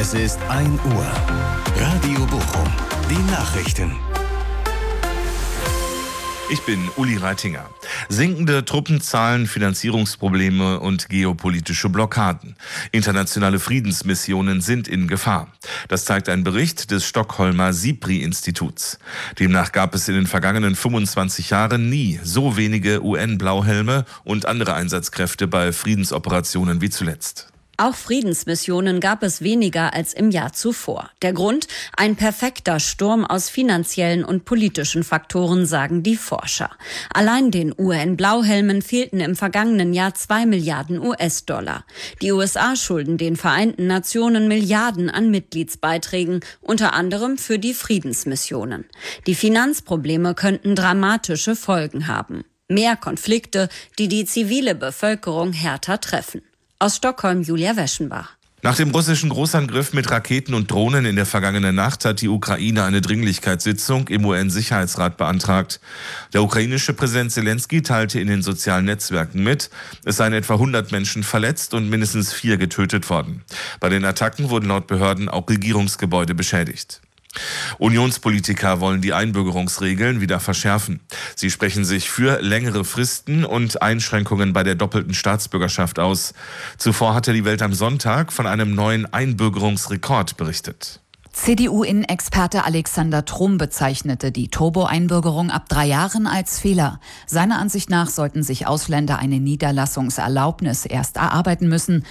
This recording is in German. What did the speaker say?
Es ist 1 Uhr. Radio Bochum. Die Nachrichten. Ich bin Uli Reitinger. Sinkende Truppenzahlen, Finanzierungsprobleme und geopolitische Blockaden. Internationale Friedensmissionen sind in Gefahr. Das zeigt ein Bericht des Stockholmer SIPRI-Instituts. Demnach gab es in den vergangenen 25 Jahren nie so wenige UN-Blauhelme und andere Einsatzkräfte bei Friedensoperationen wie zuletzt. Auch Friedensmissionen gab es weniger als im Jahr zuvor. Der Grund? Ein perfekter Sturm aus finanziellen und politischen Faktoren, sagen die Forscher. Allein den UN-Blauhelmen fehlten im vergangenen Jahr 2 Milliarden US-Dollar. Die USA schulden den Vereinten Nationen Milliarden an Mitgliedsbeiträgen, unter anderem für die Friedensmissionen. Die Finanzprobleme könnten dramatische Folgen haben. Mehr Konflikte, die die zivile Bevölkerung härter treffen. Aus Stockholm, Julia Weschenbach. Nach dem russischen Großangriff mit Raketen und Drohnen in der vergangenen Nacht hat die Ukraine eine Dringlichkeitssitzung im UN-Sicherheitsrat beantragt. Der ukrainische Präsident Zelensky teilte in den sozialen Netzwerken mit, es seien etwa 100 Menschen verletzt und mindestens 4 getötet worden. Bei den Attacken wurden laut Behörden auch Regierungsgebäude beschädigt. Unionspolitiker wollen die Einbürgerungsregeln wieder verschärfen. Sie sprechen sich für längere Fristen und Einschränkungen bei der doppelten Staatsbürgerschaft aus. Zuvor hatte die Welt am Sonntag von einem neuen Einbürgerungsrekord berichtet. CDU-Innenexperte Alexander Trom bezeichnete die Turbo-Einbürgerung ab 3 Jahren als Fehler. Seiner Ansicht nach sollten sich Ausländer eine Niederlassungserlaubnis erst erarbeiten müssen,